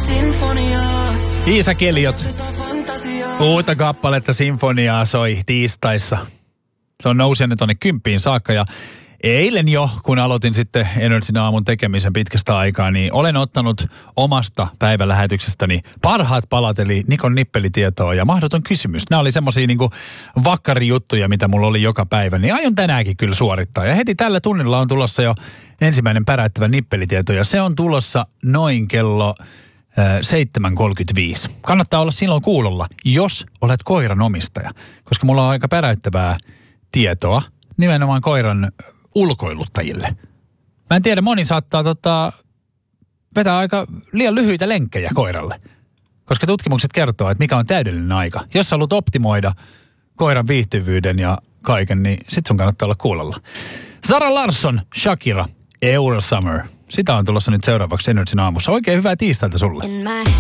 Iisa Keliot. Uutta kappaletta Sinfoniaa soi tiistaissa. Se on noussut tuonne 10 saakka ja eilen jo, kun aloitin sitten Energyn aamun tekemisen pitkästä aikaa, niin olen ottanut omasta päivälähetyksestäni parhaat palat, eli Nikon nippelitietoa ja mahdoton kysymys. Nämä oli semmosia niinku vakkarijuttuja, mitä mulla oli joka päivä, niin aion tänäänkin kyllä suorittaa. Ja heti tällä tunnilla on tulossa jo ensimmäinen päräyttävä nippelitieto ja se on tulossa noin kello 7.35. Kannattaa olla silloin kuulolla, jos olet koiran omistaja, koska mulla on aika päräyttävää tietoa nimenomaan koiran ulkoiluttajille. Mä en tiedä, moni saattaa vetää aika liian lyhyitä lenkkejä koiralle, koska tutkimukset kertoo, että mikä on täydellinen aika. Jos sä haluat optimoida koiran viihtyvyyden ja kaiken, niin sit sun kannattaa olla kuulolla. Zara Larsson, Shakira, Eurosummer. Sitä on tulossa nyt seuraavaksi Energyn aamussa. Oikein hyvää tiistaita sulle.